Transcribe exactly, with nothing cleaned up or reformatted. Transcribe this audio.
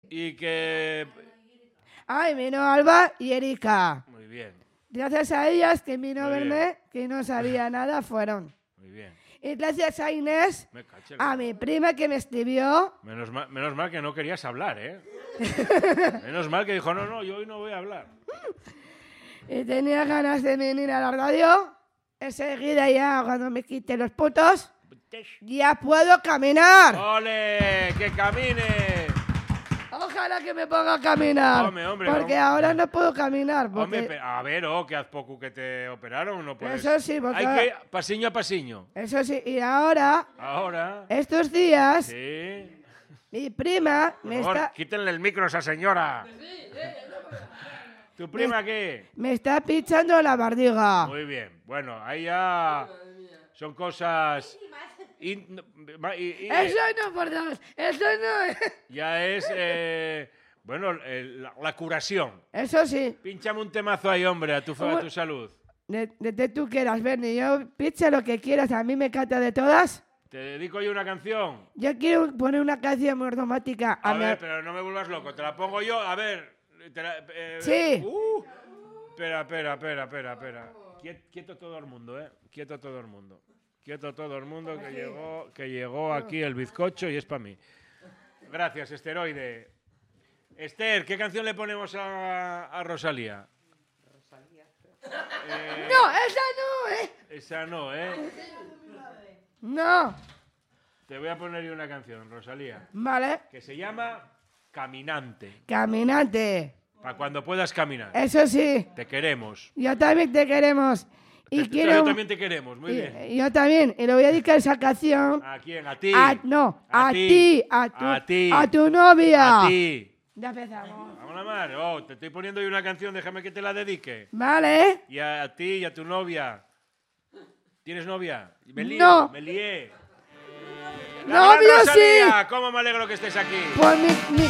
Y que... Ay, vino Alba y Erika. Muy bien. Gracias a ellas que vino a Muy verme, que no sabía nada, fueron. Muy bien. Y gracias a Inés, Me caché a la- mi prima que me escribió. Menos mal, menos mal que no querías hablar, ¿eh? Menos mal que dijo, no, no, yo hoy no voy a hablar. Y tenía ganas de venir a la radio. Enseguida ya, cuando me quite los putos, ya puedo caminar. ¡Ole! ¡Que camine! Ojalá que me ponga a caminar. Hombre, hombre, porque hombre. ahora no puedo caminar. Porque... Hombre, pe- a ver, oh, que haz poco que te operaron, no puedes... Eso sí, porque... Hay que pasiño a pasiño. Eso sí, y ahora, Ahora... estos días, Sí... mi prima Por me favor, está, quítenle el micro a esa señora. ¿Tu prima qué? me está pinchando la barriga. Muy bien. Bueno, ahí ya son cosas... in- no, ma- y- y- Eso no, por Dios, eso no. Ya es... eh, bueno, el- la, la curación. Eso sí, Pínchame un temazo ahí, hombre, a tu, fa- a tu salud. de, de, de tú quieras, Bernie, yo pincha lo que quieras, a mí me canta de todas. Te dedico yo una canción. Yo quiero poner una canción muy romántica. A A mi- ver, pero no me vuelvas loco. Te la pongo yo. A ver. te la- eh, Sí. Uh, espera, espera, espera, espera, espera. Quiet- Quieto todo el mundo, ¿eh? Quieto todo el mundo. Quieto todo el mundo que llegó, que llegó aquí el bizcocho y es para mí. Gracias, Esteroide. Esther, ¿qué canción le ponemos a, a Rosalía? Eh, No, esa no, ¿eh? Esa no, ¿eh? No. Te voy a poner yo una canción, Rosalía, Vale. que se llama Caminante. Caminante. Para cuando puedas caminar. Eso sí, Te queremos. yo también te queremos. Y Te- quiero... Yo también te queremos, muy y- bien. Yo también. Y le voy a dedicar esa canción ¿A quién? ¿A ti? a... No, a, A ti, ti. a tu, A ti. a tu novia. A ti. Ya empezamos. Vamos a mar. Oh, te estoy poniendo yo una canción, déjame que te la dedique. Vale. Y a, a ti y a tu novia. ¿Tienes novia? Me lío, No. me lié. La Novio gran sí. Rosalía, ¿cómo me alegro que estés aquí? Pues mi, mi